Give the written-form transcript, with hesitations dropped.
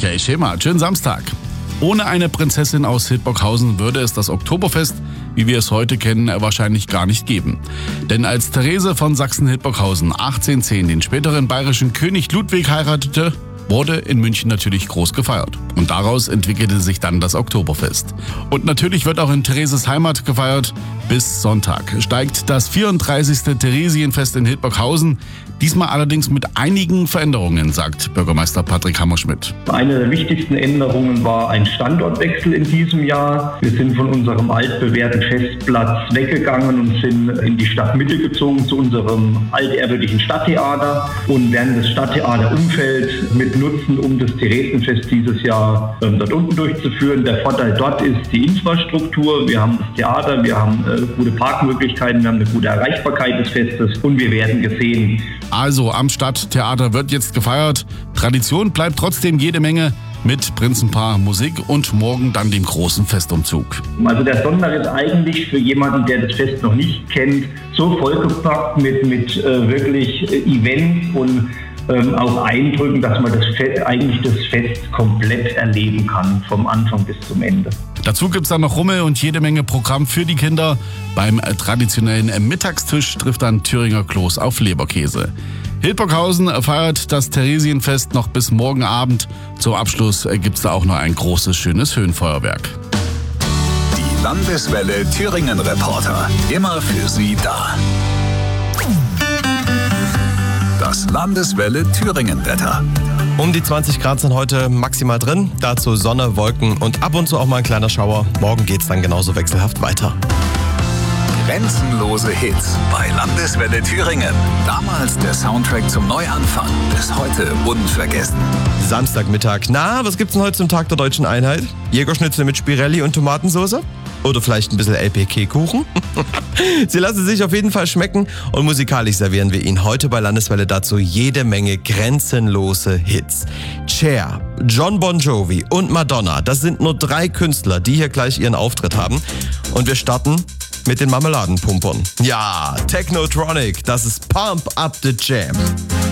Ja, ich schema. Schönen Samstag. Ohne eine Prinzessin aus Hildburghausen würde es das Oktoberfest, wie wir es heute kennen, wahrscheinlich gar nicht geben. Denn als Therese von Sachsen-Hildburghausen 1810 den späteren bayerischen König Ludwig heiratete, wurde in München natürlich groß gefeiert. Und daraus entwickelte sich dann das Oktoberfest. Und natürlich wird auch in Thereses Heimat gefeiert. Bis Sonntag steigt das 34. Theresienfest in Hildburghausen. Diesmal allerdings mit einigen Veränderungen, sagt Bürgermeister Patrick Hammerschmidt. Eine der wichtigsten Änderungen war ein Standortwechsel in diesem Jahr. Wir sind von unserem altbewährten Festplatz weggegangen und sind in die Stadtmitte gezogen zu unserem altehrwürdigen Stadttheater und werden das Stadttheaterumfeld mit nutzen, um das Theresienfest dieses Jahr dort unten durchzuführen. Der Vorteil dort ist die Infrastruktur. Wir haben das Theater, wir haben gute Parkmöglichkeiten, wir haben eine gute Erreichbarkeit des Festes und wir werden gesehen. Also am Stadttheater wird jetzt gefeiert. Tradition bleibt trotzdem jede Menge mit Prinzenpaar, Musik und morgen dann dem großen Festumzug. Also der Sonntag ist eigentlich für jemanden, der das Fest noch nicht kennt, so vollgepackt mit wirklich Events und auch Eindrücken, dass man das Fest komplett erleben kann, vom Anfang bis zum Ende. Dazu gibt's dann noch Rummel und jede Menge Programm für die Kinder. Beim traditionellen Mittagstisch trifft dann Thüringer Kloß auf Leberkäse. Hildburghausen feiert das Theresienfest noch bis morgen Abend. Zum Abschluss gibt's da auch noch ein großes, schönes Höhenfeuerwerk. Die Landeswelle Thüringen Reporter. Immer für Sie da. Das Landeswelle Thüringen Wetter. Um die 20 Grad sind heute maximal drin. Dazu Sonne, Wolken und ab und zu auch mal ein kleiner Schauer. Morgen geht's dann genauso wechselhaft weiter. Grenzenlose Hits bei Landeswelle Thüringen. Damals der Soundtrack zum Neuanfang. Bis heute unvergessen. Samstagmittag. Na, was gibt's denn heute zum Tag der Deutschen Einheit? Jägerschnitzel mit Spirelli und Tomatensauce? Oder vielleicht ein bisschen LPK-Kuchen? Sie lassen sich auf jeden Fall schmecken und musikalisch servieren wir Ihnen heute bei Landeswelle dazu jede Menge grenzenlose Hits. Cher, John Bon Jovi und Madonna, das sind nur 3 Künstler, die hier gleich ihren Auftritt haben. Und wir starten mit den Marmeladenpumpern. Ja, Technotronic, das ist Pump Up the Jam.